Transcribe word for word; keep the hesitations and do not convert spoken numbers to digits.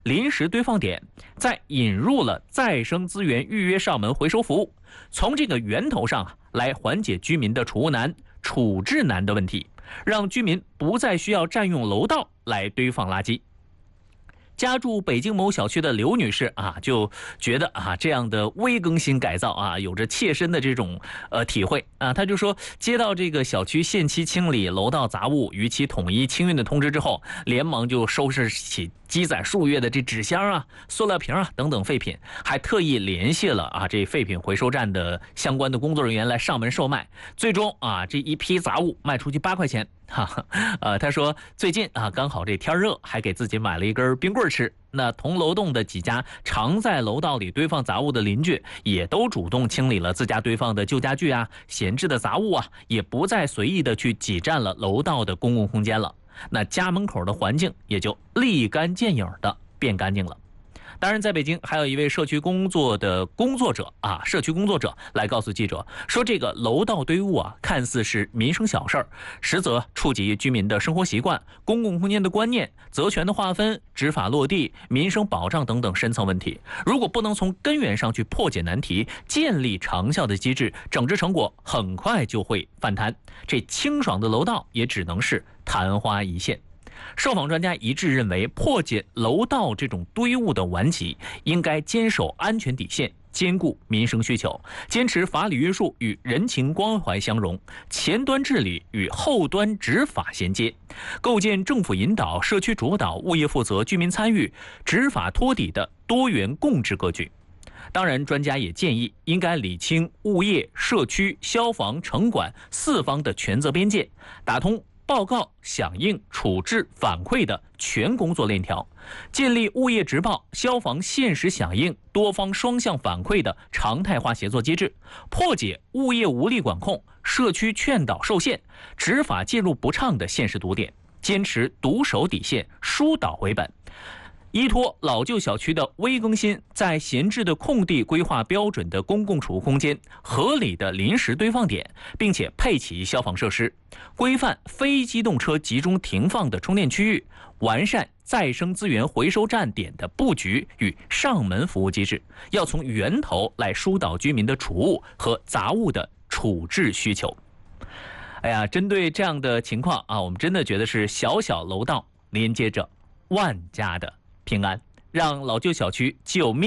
临时堆放点，再引入了再生资源预约上门回收服务，从这个源头上啊来缓解居民的储物难、处置难的问题，让居民不再需要占用楼道来堆放垃圾。家住北京某小区的刘女士啊，就觉得啊，这样的微更新改造啊，有着切身的这种呃体会啊。她就说，接到这个小区限期清理楼道杂物、逾期统一清运的通知之后，连忙就收拾起积攒数月的这纸箱啊、塑料瓶啊等等废品，还特意联系了啊这废品回收站的相关的工作人员来上门售卖。最终啊，这一批杂物卖出去八块钱。哈哈，呃，他说最近啊，刚好这天热，还给自己买了一根冰棍吃。那同楼栋的几家常在楼道里堆放杂物的邻居，也都主动清理了自家堆放的旧家具啊、闲置的杂物啊，也不再随意的去挤占了楼道的公共空间了。那家门口的环境也就立竿见影的变干净了。当然，在北京还有一位社区工作的工作者啊，社区工作者来告诉记者说，这个楼道堆物啊，看似是民生小事儿，实则触及居民的生活习惯、公共空间的观念、责权的划分、执法落地、民生保障等等深层问题。如果不能从根源上去破解难题，建立长效的机制，整治成果很快就会反弹。这清爽的楼道也只能是昙花一现。受访专家一致认为，破解楼道这种堆物的顽疾，应该坚守安全底线，兼顾民生需求，坚持法理约束与人情关怀相融，前端治理与后端执法衔接，构建政府引导、社区主导、物业负责、居民参与、执法托底的多元共治格局。当然，专家也建议应该理清物业、社区、消防、城管四方的权责边界，打通报告、响应、处置、反馈的全工作链条，建立物业直报、消防限时响应、多方双向反馈的常态化协作机制，破解物业无力管控、社区劝导受限、执法介入不畅的现实堵点，坚持独守底线、疏导为本。依托老旧小区的微更新，在闲置的空地规划标准的公共储物空间、合理的临时堆放点，并且配齐消防设施，规范非机动车集中停放的充电区域，完善再生资源回收站点的布局与上门服务机制，要从源头来疏导居民的储物和杂物的处置需求。哎呀，针对这样的情况啊，我们真的觉得是小小楼道连接着万家的平安，让老旧小区既有面